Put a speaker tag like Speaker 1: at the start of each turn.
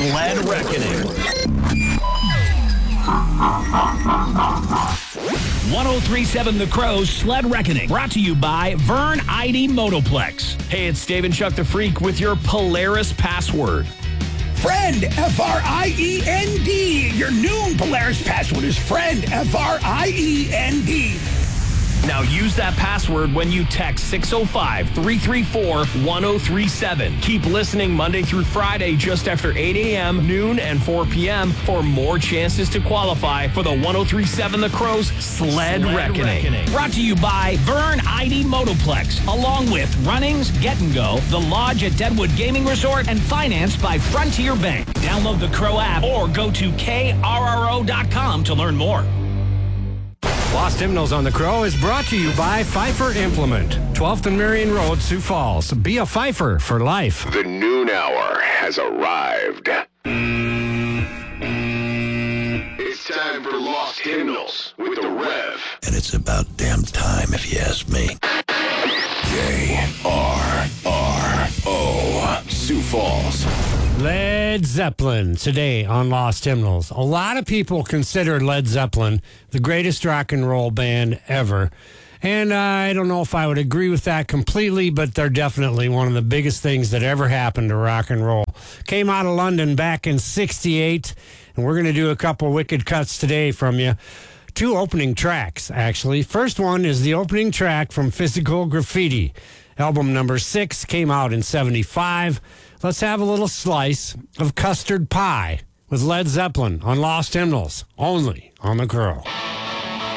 Speaker 1: Sled Reckoning. 1037 The Crow's Sled Reckoning. Brought to you by Vern ID Motoplex. Hey, it's Dave and Chuck the Freak with your Polaris password.
Speaker 2: Friend, F-R-I-E-N-D. Your new Polaris password is friend, F-R-I-E-N-D.
Speaker 1: Now use that password when you text 605-334-1037. Keep listening Monday through Friday just after 8 a.m., noon, and 4 p.m. for more chances to qualify for the 1037 The Crow's Sled Reckoning. Brought to you by Vern ID Motoplex, along with Runnings, Get and Go, The Lodge at Deadwood Gaming Resort, and financed by Frontier Bank. Download the Crow app or go to krro.com to learn more.
Speaker 3: Lost Hymnals on the Crow is brought to you by Pfeiffer Implement, 12th and Marion Road, Sioux Falls. Be a Pfeiffer for life.
Speaker 4: The noon hour has arrived. It's time for Lost Hymnals with the Rev.
Speaker 5: And it's about damn time, if you ask me.
Speaker 4: K-R-R-O, Sioux Falls.
Speaker 3: Led Zeppelin today on Lost Hymnals. A lot of people consider Led Zeppelin the greatest rock and roll band ever. And I don't know if I would agree with that completely, but they're definitely one of the biggest things that ever happened to rock and roll. Came out of London back in '68, and we're going to do a couple wicked cuts today from you. Two opening tracks, actually. First one is the opening track from Physical Graffiti. Album number 6 came out in '75. Let's have a little slice of Custard Pie with Led Zeppelin on Lost Hymnals, only on The Crow.